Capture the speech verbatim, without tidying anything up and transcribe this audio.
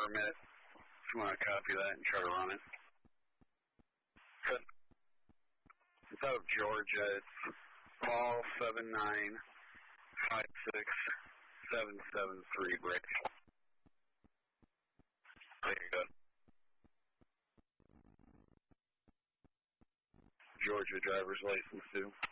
permit. If you want to copy that and try to run it. Good. It's out of Georgia. It's Paul seven nine five six seven seven three break. Very good. Georgia driver's license too.